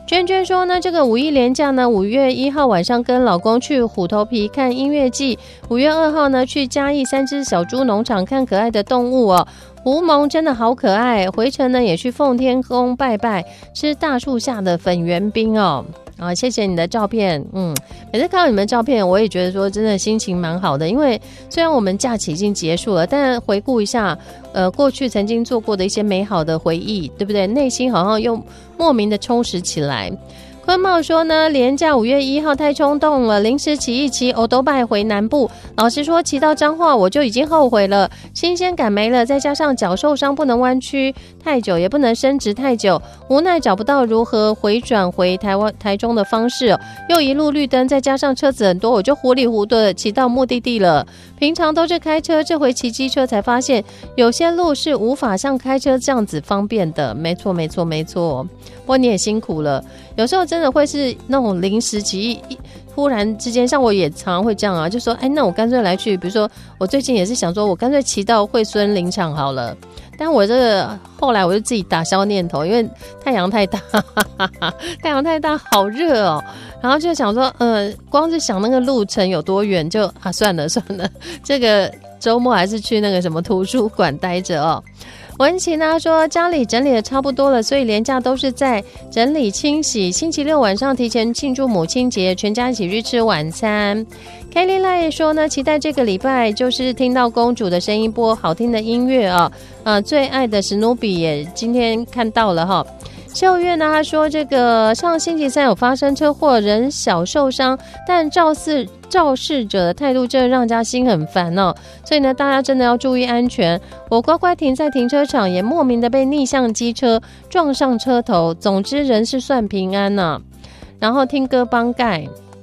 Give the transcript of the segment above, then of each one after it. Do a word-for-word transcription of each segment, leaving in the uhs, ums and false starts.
娟娟说呢，这个五一连假呢，五月一号晚上跟老公去虎头皮看音乐季，五月二号呢去嘉义三只小猪农场看可爱的动物哦。狐獴真的好可爱，回程呢也去奉天宫拜拜，吃大树下的粉圆冰哦。啊，谢谢你的照片，嗯，每次看到你们的照片，我也觉得说真的心情蛮好的，因为虽然我们假期已经结束了，但回顾一下，呃，过去曾经做过的一些美好的回忆，对不对？内心好像又莫名的充实起来。坤茂说呢，连假五月一号太冲动了，临时起意骑欧多拜回南部。老实说，骑到彰化我就已经后悔了，新鲜感没了，再加上脚受伤不能弯曲太久，也不能伸直太久，无奈找不到如何回转回台湾台中的方式，又一路绿灯，再加上车子很多，我就糊里糊涂的骑到目的地了。平常都是开车，这回骑机车才发现，有些路是无法像开车这样子方便的。没错，没错，没错。不过你也辛苦了，有时候真的会是那种临时起意，忽然之间，像我也常常会这样啊，就说，哎，那我干脆来去，比如说我最近也是想说，我干脆骑到惠孙林场好了。但我这个后来我就自己打消念头，因为太阳太大，哈哈哈，太阳太大，好热哦。然后就想说，呃，光是想那个路程有多远，就啊算了算了，这个周末还是去那个什么图书馆待着哦。文琪呢说家里整理的差不多了，所以连假都是在整理清洗。星期六晚上提前庆祝母亲节，全家一起去吃晚餐。Kelly 赖说呢，期待这个礼拜就是听到公主的声音，播好听的音乐啊，呃，最爱的史努比也今天看到了哈。秀月呢，他说这个上星期三有发生车祸，人小受伤，但肇事肇事者的态度真的让人家心很烦哦。所以呢，大家真的要注意安全。我乖乖停在停车场，也莫名的被逆向机车撞上车头。总之人是算平安呢、啊。然后听歌帮盖。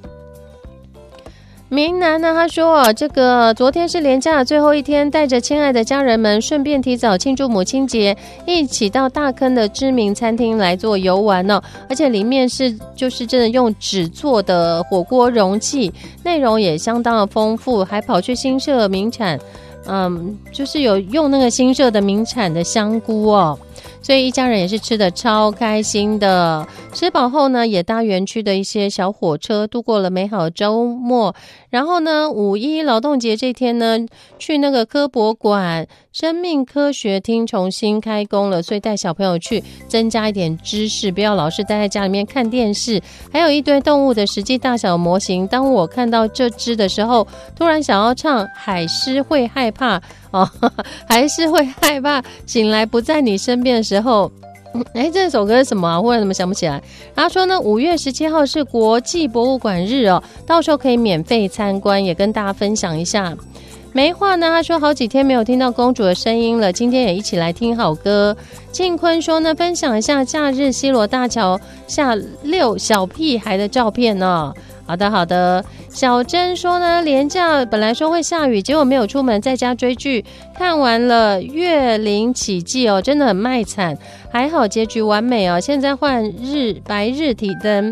明南呢，他说啊，这个昨天是连假的最后一天，带着亲爱的家人们，顺便提早庆祝母亲节，一起到大坑的知名餐厅来做游玩哦。而且里面是就是真的用纸做的火锅容器，内容也相当的丰富，还跑去新社名产，嗯，就是有用那个新社的名产的香菇哦。所以一家人也是吃得超开心的，吃饱后呢，也搭园区的一些小火车，度过了美好的周末。然后呢，五一劳动节这天呢，去那个科博馆生命科学厅重新开工了，所以带小朋友去增加一点知识，不要老是待在家里面看电视。还有一堆动物的实际大小模型，当我看到这只的时候，突然想要唱海狮会害怕哦，还是会害怕醒来不在你身边的时候。哎，这首歌是什么啊？忽然怎么想不起来。然后说呢，五月十七号是国际博物馆日哦，到时候可以免费参观，也跟大家分享一下。梅花呢，他说好几天没有听到公主的声音了，今天也一起来听好歌。静坤说呢，分享一下假日西螺大桥下遛小屁孩的照片哦。好的好的，小珍说呢，连假本来说会下雨，结果没有出门，在家追剧，看完了《月灵奇迹》哦，真的很卖惨，还好结局完美哦。现在换日白日体灯。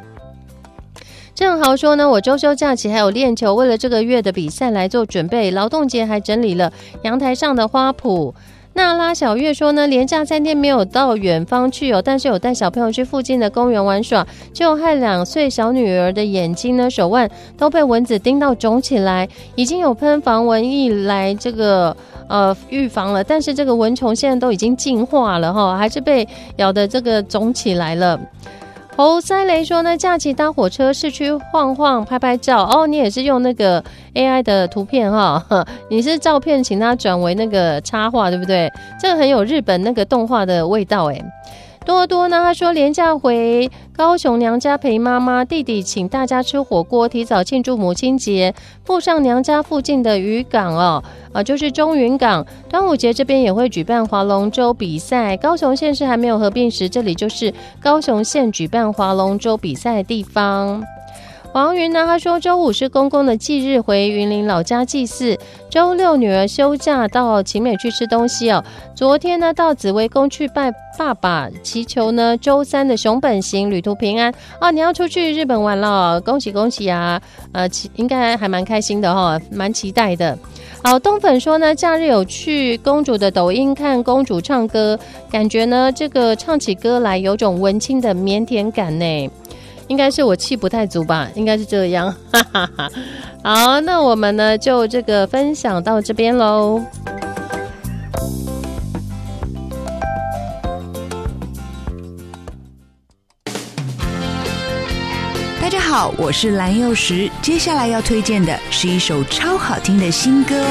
正豪说呢，我周休假期还有练球，为了这个月的比赛来做准备，劳动节还整理了阳台上的花圃。那拉小月说呢，连假三天没有到远方去哦，但是有带小朋友去附近的公园玩耍，就害两岁小女儿的眼睛呢、手腕都被蚊子叮到肿起来，已经有喷防蚊液来这个呃预防了，但是这个蚊虫现在都已经进化了哈，还是被咬的这个肿起来了。侯塞雷说呢，假期搭火车市区晃晃拍拍照哦，你也是用那个 A I 的图片哈，你是照片请他转为那个插画对不对？这个很有日本那个动画的味道诶。多多呢，他说连假回高雄娘家陪妈妈，弟弟请大家吃火锅，提早庆祝母亲节，附上娘家附近的渔港哦，啊，就是中云港。端午节这边也会举办划龙舟比赛，高雄县市还没有合并时，这里就是高雄县举办划龙舟比赛的地方。 王云呢，他说周五是公公的忌日，回云林老家祭祀。周六女儿休假到勤美去吃东西哦。昨天呢到紫微宫去拜爸爸，祈求呢周三的熊本行旅途平安哦。你要出去日本玩了，恭喜恭喜啊！呃，应该还蛮开心的哈、哦，蛮期待的。好，东粉说呢，假日有去公主的抖音看公主唱歌，感觉呢这个唱起歌来有种文青的腼腆感呢。应该是我气不太足吧，应该是这样。好，那我们呢就这个分享到这边咯。 大家好，我是蓝又时，接下来要推荐的是一首超好听的新歌哦。